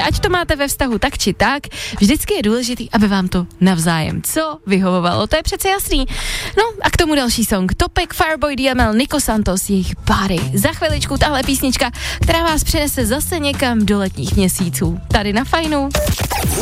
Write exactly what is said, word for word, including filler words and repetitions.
ať to máte ve vztahu tak či tak, vždycky je důležitý, aby vám to navzájem co vyhovovalo, to je přece jasný. No a k tomu další song, Topek, Fireboy, D M L, Nico Santos, jejich Body. Za chviličku tahle písnička, která vás přinese zase někam do letních měsíců. Tady na Fajnu.